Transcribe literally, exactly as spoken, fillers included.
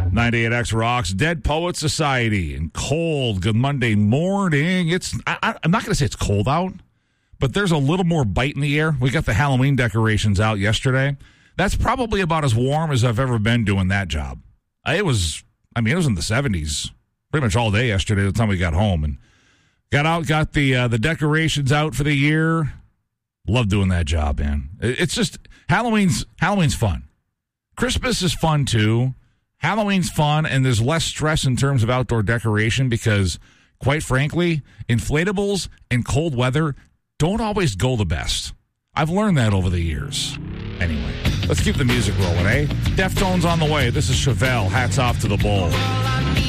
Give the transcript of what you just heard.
ninety-eight X Rocks, Dead Poet Society, and cold. Good Monday morning. It's I, I, I'm not going to say it's cold out, but there's a little more bite in the air. We got the Halloween decorations out yesterday. That's probably about as warm as I've ever been doing that job. It was, I mean, it was in the seventies pretty much all day yesterday by the time we got home. And got out, got the uh, the decorations out for the year. Love doing that job, man. It's just, Halloween's Halloween's fun. Christmas is fun, too. Halloween's fun, and there's less stress in terms of outdoor decoration because, quite frankly, inflatables and cold weather don't always go the best. I've learned that over the years. Anyway, let's keep the music rolling, eh? Deftones on the way. This is Chevelle. Hats off to the Bull.